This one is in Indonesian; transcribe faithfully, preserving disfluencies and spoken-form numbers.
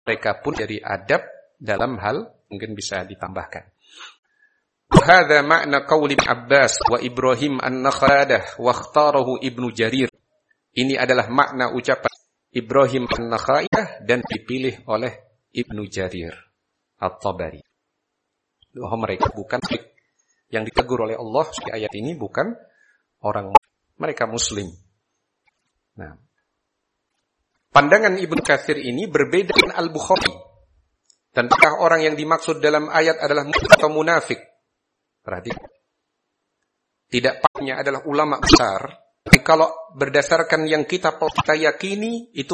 mereka pun jadi adab dalam hal mungkin bisa ditambahkan. Hadza makna qauli Abbas wa Ibrahim an-Nakhadah wa ikhtarahu Ibnu Jarir. Ini adalah makna ucapan Ibrahim an-Nakhadah dan dipilih oleh Ibnu Jarir At-Tabari. Bahwa mereka bukan yang ditegur oleh Allah di ayat ini bukan orang, mereka muslim. Nah, pandangan Ibnu Katsir ini berbeda dengan Al-Bukhari. Tentang orang yang dimaksud dalam ayat adalah atau munafik. Perhatikan. Tidak paknya adalah ulama besar. Tapi kalau berdasarkan yang kita kita yakini, itu